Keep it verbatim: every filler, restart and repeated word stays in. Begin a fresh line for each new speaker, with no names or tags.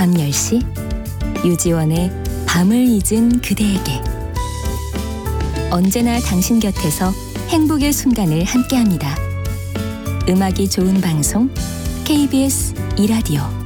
밤 열 시 유지원의 밤을 잊은 그대에게. 언제나 당신 곁에서 행복의 순간을 함께합니다. 음악이 좋은 방송 케이비에스 이 라디오.